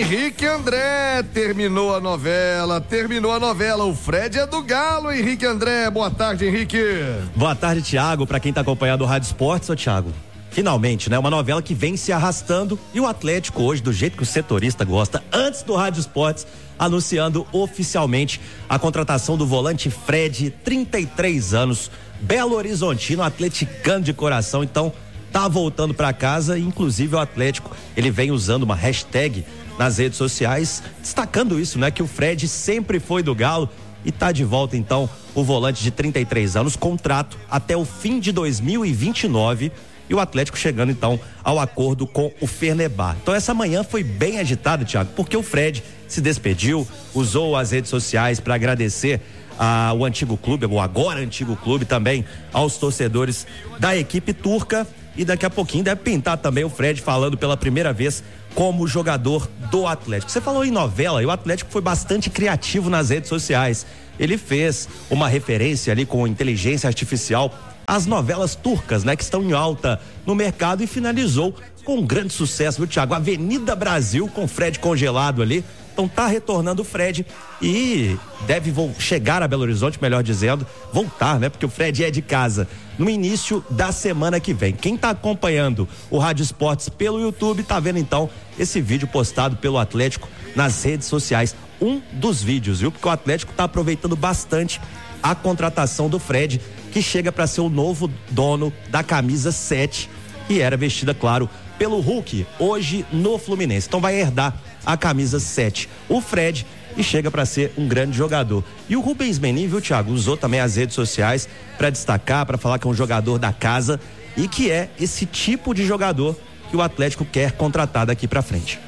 Henrique André, terminou a novela. O Fred é do Galo, Henrique André. Boa tarde, Henrique. Boa tarde, Thiago. Pra quem tá acompanhando o Rádio Esportes, ô Thiago, finalmente, né? Uma novela que vem se arrastando e o Atlético hoje, do jeito que o setorista gosta, antes do Rádio Esportes, anunciando oficialmente a contratação do volante Fred, 33 anos, Belo Horizontino, atleticano de coração, então tá voltando pra casa. Inclusive o Atlético, ele vem usando uma hashtag nas redes sociais, destacando isso, né? Que o Fred sempre foi do Galo e tá de volta então o volante de 33 anos, contrato até o fim de 2029 e o Atlético chegando então ao acordo com o Fenerbahçe. Então essa manhã foi bem agitada, Thiago, porque o Fred se despediu, usou as redes sociais para agradecer ao antigo clube, ou agora antigo clube, também aos torcedores da equipe turca, e daqui a pouquinho deve pintar também o Fred falando pela primeira vez como jogador do Atlético. Você falou em novela, e o Atlético foi bastante criativo nas redes sociais. Ele fez uma referência ali com inteligência artificial às novelas turcas, né, que estão em alta no mercado, e finalizou com um grande sucesso, viu, Thiago? Avenida Brasil com Fred congelado ali. Então tá retornando o Fred e deve chegar a Belo Horizonte, melhor dizendo, voltar, né? Porque o Fred é de casa no início da semana que vem. Quem tá acompanhando o Rádio Esportes pelo YouTube tá vendo então esse vídeo postado pelo Atlético nas redes sociais. Um dos vídeos, viu? Porque o Atlético tá aproveitando bastante a contratação do Fred, que chega para ser o novo dono da camisa 7, que era vestida, claro, pelo Hulk, hoje no Fluminense. Então vai herdar a camisa 7, o Fred, e chega para ser um grande jogador. E o Rubens Menin, viu, Thiago, usou também as redes sociais para destacar, para falar que é um jogador da casa e que é esse tipo de jogador que o Atlético quer contratar daqui para frente.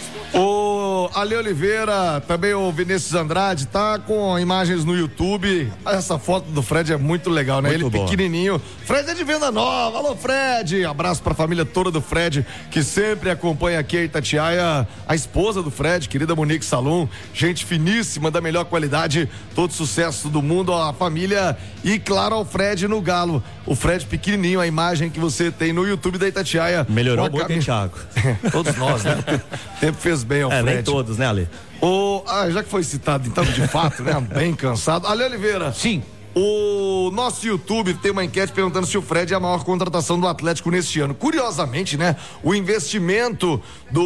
O Ale Oliveira, também o Vinícius Andrade, tá com imagens no YouTube. Essa foto do Fred é muito legal, né? Muito ele pequenininho. Fred é de Venda Nova. Alô, Fred. Abraço pra família toda do Fred, que sempre acompanha aqui a Itatiaia. A esposa do Fred, querida Monique Salum, gente finíssima, da melhor qualidade. Todo sucesso do mundo, a família. E claro, ao Fred no Galo. O Fred pequenininho, a imagem que você tem no YouTube da Itatiaia. Melhorou muito, hein, Thiago? Todos nós, né? O tempo fez bem ao Fred. Nem todos, né, Ale? Já que foi citado, então, de fato, né? Bem cansado. Ale Oliveira. Sim. O nosso YouTube tem uma enquete perguntando se o Fred é a maior contratação do Atlético neste ano. Curiosamente, né? O investimento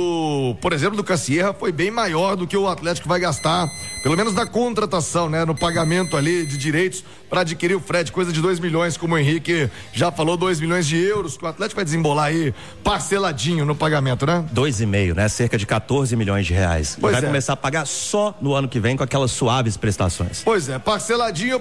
por exemplo, do Cassierra foi bem maior do que o Atlético vai gastar, pelo menos na contratação, né? No pagamento ali de direitos para adquirir o Fred, coisa de 2 milhões, como o Henrique já falou, 2 milhões de euros que o Atlético vai desembolar aí parceladinho no pagamento, né? 2,5, né? Cerca de 14 milhões de reais. Pois vai começar a pagar só no ano que vem com aquelas suaves prestações. Pois é, parceladinho.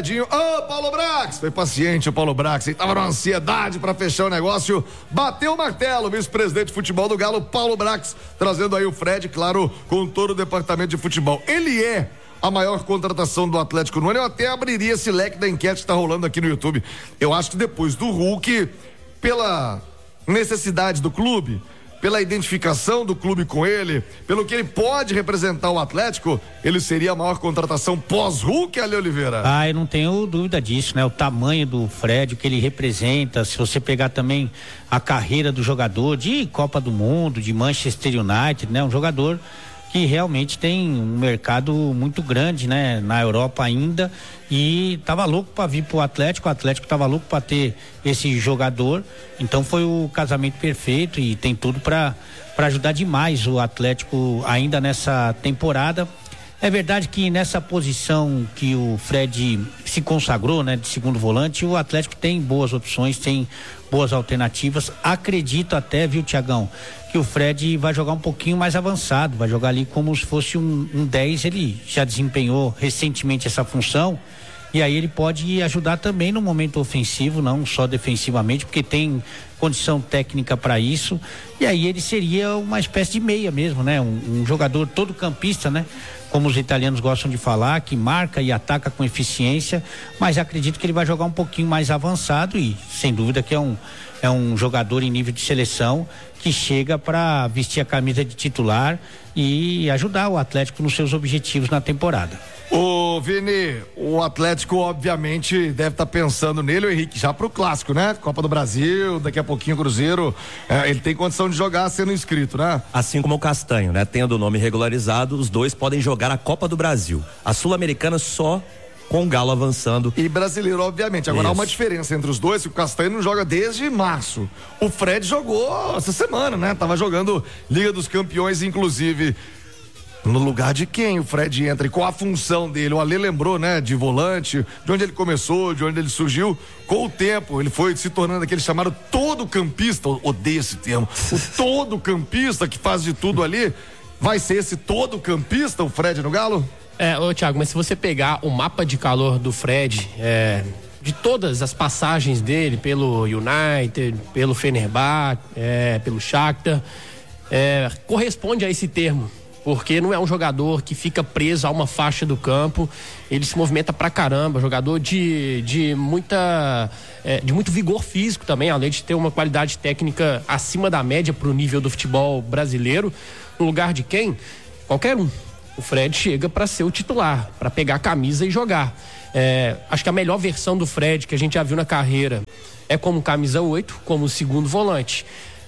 Ô, Paulo Brax, foi paciente o Paulo Brax, ele tava numa ansiedade para fechar o negócio, bateu o martelo, vice-presidente de futebol do Galo, Paulo Brax, trazendo aí o Fred, claro, com todo o departamento de futebol. Ele é a maior contratação do Atlético no ano. Eu até abriria esse leque da enquete que tá rolando aqui no YouTube. Eu acho que depois do Hulk, pela necessidade do clube, pela identificação do clube com ele, pelo que ele pode representar o Atlético, ele seria a maior contratação pós-Hulk, Ale Oliveira? Eu não tenho dúvida disso, né? O tamanho do Fred, o que ele representa, se você pegar também a carreira do jogador de Copa do Mundo, de Manchester United, né? Um jogador que realmente tem um mercado muito grande, né? Na Europa ainda, e tava louco para vir pro Atlético, o Atlético tava louco para ter esse jogador, então foi o casamento perfeito e tem tudo para ajudar demais o Atlético ainda nessa temporada. É verdade que nessa posição que o Fred se consagrou, né, de segundo volante, o Atlético tem boas opções, tem boas alternativas. Acredito até, viu, Thiagão, que o Fred vai jogar um pouquinho mais avançado, vai jogar ali como se fosse um 10, ele já desempenhou recentemente essa função, e aí ele pode ajudar também no momento ofensivo, não só defensivamente, porque tem condição técnica para isso, e aí ele seria uma espécie de meia mesmo, né? Um jogador todo campista, né? Como os italianos gostam de falar, que marca e ataca com eficiência, mas acredito que ele vai jogar um pouquinho mais avançado e sem dúvida que é um jogador em nível de seleção que chega para vestir a camisa de titular e ajudar o Atlético nos seus objetivos na temporada. O Ô Vini, o Atlético obviamente deve estar pensando nele, o Henrique, já pro clássico, né? Copa do Brasil, daqui a pouquinho o Cruzeiro, ele tem condição de jogar sendo inscrito, né? Assim como o Castanho, né? Tendo o nome regularizado, os dois podem jogar a Copa do Brasil. A Sul-Americana só com o Galo avançando. E brasileiro, obviamente. Agora há uma diferença entre os dois, que o Castanho não joga desde março. O Fred jogou essa semana, né? Tava jogando Liga dos Campeões, inclusive. No lugar de quem o Fred entra e qual a função dele? O Alê lembrou, né? De volante, de onde ele começou, de onde ele surgiu. Com o tempo, ele foi se tornando aquele chamado todo-campista. Odeio esse termo. O todo-campista que faz de tudo ali. Vai ser esse todo-campista, o Fred no Galo? Ô Thiago, mas se você pegar o mapa de calor do Fred, de todas as passagens dele pelo United, pelo Fenerbahçe, pelo Shakhtar, corresponde a esse termo, porque não é um jogador que fica preso a uma faixa do campo, ele se movimenta pra caramba, jogador de muito vigor físico também, além de ter uma qualidade técnica acima da média pro nível do futebol brasileiro. No lugar de quem? Qualquer um. O Fred chega para ser o titular, para pegar a camisa e jogar. Acho que a melhor versão do Fred que a gente já viu na carreira é como camisa 8, como segundo volante.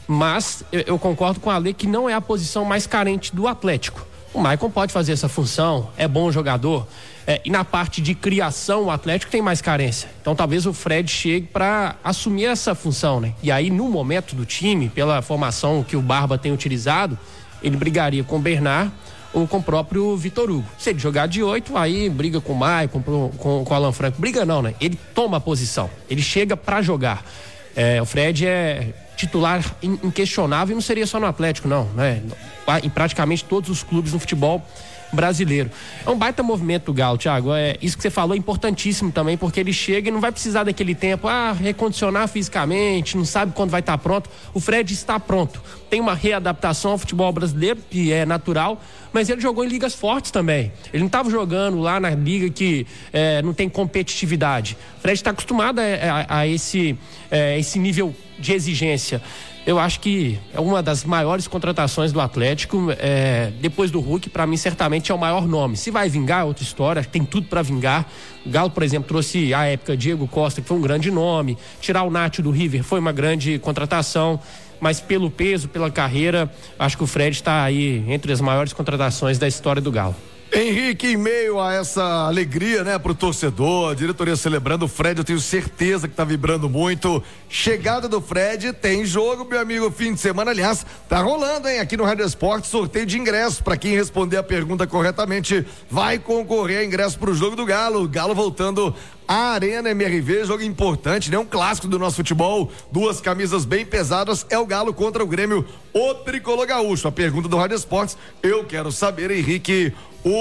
Mas eu concordo com a Ale que não é a posição mais carente do Atlético. O Maicon pode fazer essa função, é bom jogador. E na parte de criação, o Atlético tem mais carência. Então talvez o Fred chegue para assumir essa função, né? E aí, no momento do time, pela formação que o Barba tem utilizado, ele brigaria com o Bernard ou com o próprio Vitor Hugo. Se ele jogar de 8, aí briga com o Maicon, com o Alan Franco. Briga não, né? Ele toma a posição, ele chega pra jogar. O Fred é titular inquestionável e não seria só no Atlético, não, né? Em praticamente todos os clubes no futebol brasileiro. É um baita movimento do Galo, Thiago. Isso que você falou é importantíssimo também, porque ele chega e não vai precisar daquele tempo, recondicionar fisicamente, não sabe quando vai estar pronto. O Fred está pronto. Tem uma readaptação ao futebol brasileiro, que é natural, mas ele jogou em ligas fortes também. Ele não estava jogando lá na liga que não tem competitividade. O Fred está acostumado a esse nível de exigência. Eu acho que é uma das maiores contratações do Atlético, depois do Hulk, para mim certamente é o maior nome. Se vai vingar é outra história, tem tudo para vingar. O Galo, por exemplo, trouxe à época Diego Costa, que foi um grande nome. Tirar o Nacho do River foi uma grande contratação, mas pelo peso, pela carreira, acho que o Fred está aí entre as maiores contratações da história do Galo. Henrique, em meio a essa alegria, né, pro torcedor, a diretoria celebrando o Fred, eu tenho certeza que tá vibrando muito. Chegada do Fred, tem jogo, meu amigo, fim de semana, aliás, tá rolando, hein, aqui no Rádio Esporte, sorteio de ingressos, pra quem responder a pergunta corretamente, vai concorrer a ingresso pro jogo do Galo, Galo voltando à Arena MRV, jogo importante, né, um clássico do nosso futebol, duas camisas bem pesadas, é o Galo contra o Grêmio, o Tricolor Gaúcho. A pergunta do Rádio Esportes, eu quero saber, Henrique,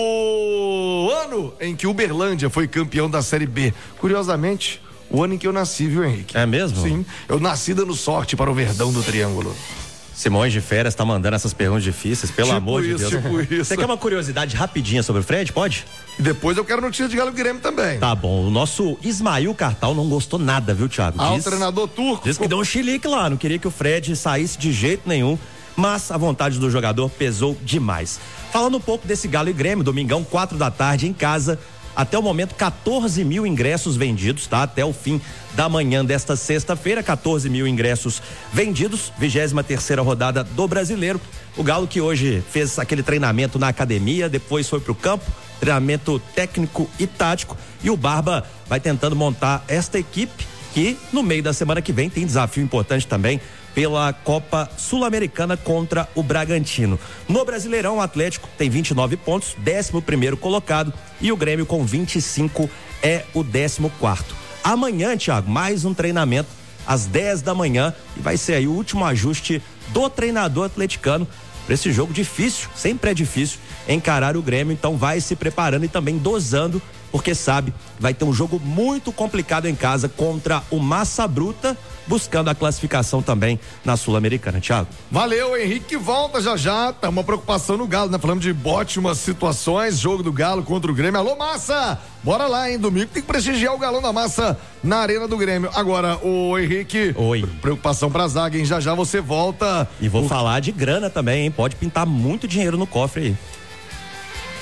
o ano em que Uberlândia foi campeão da Série B. Curiosamente, o ano em que eu nasci, viu, Henrique? É mesmo? Sim, eu nasci dando sorte para o Verdão do Triângulo. Simões de Férias tá mandando essas perguntas difíceis, pelo amor de Deus. Tipo isso. Você quer uma curiosidade rapidinha sobre o Fred? Pode? E depois eu quero notícia de Galo e Grêmio também. Tá bom, o nosso Ismael Cartal não gostou nada, viu, Thiago? O treinador turco. Diz que deu um chilique lá, não queria que o Fred saísse de jeito nenhum, mas a vontade do jogador pesou demais. Falando um pouco desse Galo e Grêmio, domingão, 4h em casa, até o momento 14 mil ingressos vendidos, tá? Até o fim da manhã desta sexta-feira, 14 mil ingressos vendidos, 23ª rodada do Brasileiro. O Galo que hoje fez aquele treinamento na academia, depois foi pro campo, treinamento técnico e tático, e o Barba vai tentando montar esta equipe que no meio da semana que vem tem desafio importante também pela Copa Sul-Americana contra o Bragantino. No Brasileirão, o Atlético tem 29 pontos, 11º colocado, e o Grêmio com 25 é o 14º. Amanhã, Thiago, mais um treinamento às 10 da manhã e vai ser aí o último ajuste do treinador atleticano para esse jogo difícil, sempre é difícil encarar o Grêmio, então vai se preparando e também dosando, porque sabe, vai ter um jogo muito complicado em casa contra o Massa Bruta, buscando a classificação também na Sul-Americana, Thiago. Valeu, Henrique, volta já, tá uma preocupação no Galo, né? Falamos de ótimas situações, jogo do Galo contra o Grêmio. Alô, Massa! Bora lá, hein? Domingo tem que prestigiar o Galão da Massa na Arena do Grêmio. Agora, o Henrique, oi. Preocupação pra zaga, hein? Já você volta. E vou falar de grana também, hein? Pode pintar muito dinheiro no cofre aí.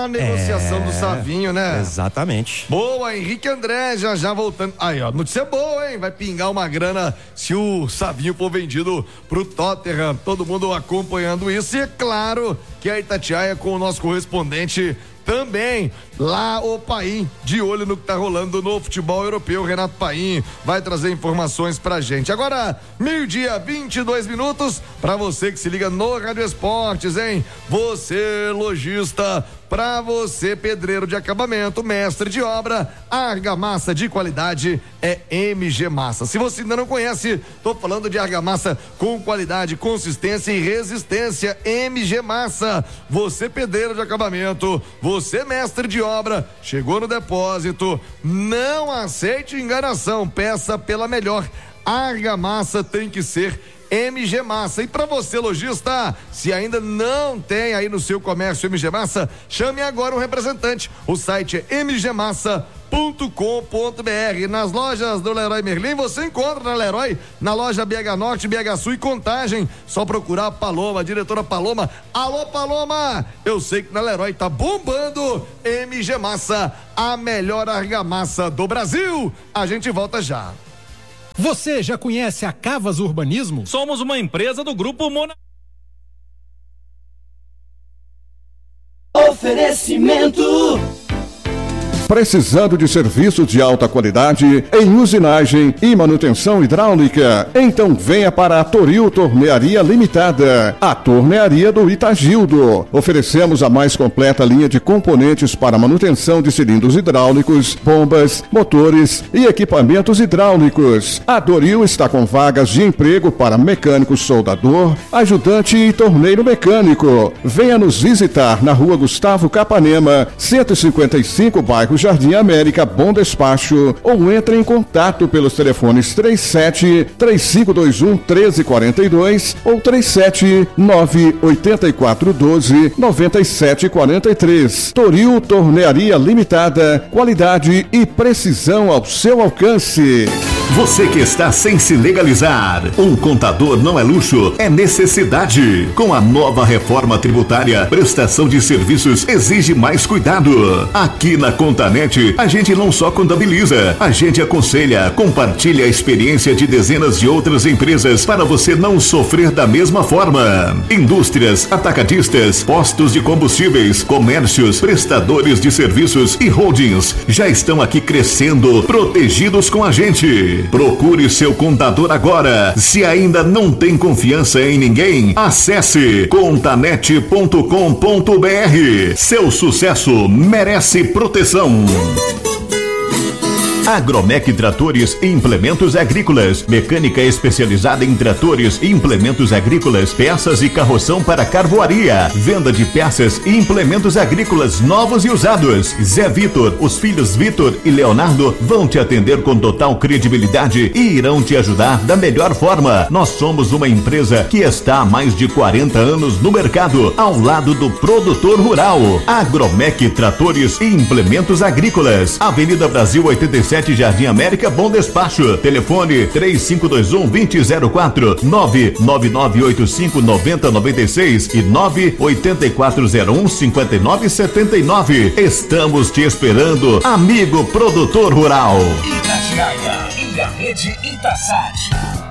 a negociação do Savinho, né? Exatamente. Boa, Henrique André, já voltando. Aí, ó, notícia boa, hein? Vai pingar uma grana se o Savinho for vendido pro Tottenham. Todo mundo acompanhando isso. E é claro que a Itatiaia com o nosso correspondente também, lá o Paim, de olho no que tá rolando no futebol europeu. Renato Paim vai trazer informações pra gente. Agora, 12:22, pra você que se liga no Rádio Esportes, hein? Você, lojista, pra você, pedreiro de acabamento, mestre de obra, argamassa de qualidade é MG Massa. Se você ainda não conhece, tô falando de argamassa com qualidade, consistência e resistência. MG Massa. Você, pedreiro de acabamento, você, mestre de obra, chegou no depósito, não aceite enganação, peça pela melhor. Argamassa tem que ser MG Massa. E para você, lojista, se ainda não tem aí no seu comércio MG Massa, chame agora um representante. O site é mgmassa.com.br. Nas lojas do Leroy Merlin, você encontra na Leroy, na loja BH Norte, BH Sul e Contagem. Só procurar a Paloma, a diretora Paloma. Alô, Paloma! Eu sei que na Leroy tá bombando. MG Massa, a melhor argamassa do Brasil. A gente volta já. Você já conhece a Cavas Urbanismo? Somos uma empresa do Grupo Mona. Oferecimento. Precisando de serviços de alta qualidade em usinagem e manutenção hidráulica? Então venha para a Toril Tornearia Limitada, a tornearia do Itagildo. Oferecemos a mais completa linha de componentes para manutenção de cilindros hidráulicos, bombas, motores e equipamentos hidráulicos. A Toril está com vagas de emprego para mecânico soldador, ajudante e torneiro mecânico. Venha nos visitar na Rua Gustavo Capanema, 155, bairro Jardim América, Bom Despacho, ou entre em contato pelos telefones 37-3521-1342 ou 37-98412-9743. Toril Tornearia Limitada, qualidade e precisão ao seu alcance. Você que está sem se legalizar, um contador não é luxo, é necessidade. Com a nova reforma tributária, prestação de serviços exige mais cuidado. Aqui na Contanet, a gente não só contabiliza, a gente aconselha, compartilha a experiência de dezenas de outras empresas para você não sofrer da mesma forma. Indústrias, atacadistas, postos de combustíveis, comércios, prestadores de serviços e holdings já estão aqui crescendo, protegidos com a gente. Procure seu contador agora. Se ainda não tem confiança em ninguém, acesse contanet.com.br. Seu sucesso merece proteção. Agromec Tratores e Implementos Agrícolas. Mecânica especializada em tratores e implementos agrícolas, peças e carroção para carvoaria. Venda de peças e implementos agrícolas novos e usados. Zé Vitor, os filhos Vitor e Leonardo vão te atender com total credibilidade e irão te ajudar da melhor forma. Nós somos uma empresa que está há mais de 40 anos no mercado, ao lado do produtor rural. Agromec Tratores e Implementos Agrícolas. Avenida Brasil 87, Jardim América, Bom Despacho. Telefone 3521-2004, 99985-9096 e 98401-5979. Estamos te esperando, amigo produtor rural. Itatiaia, e a rede Itasat.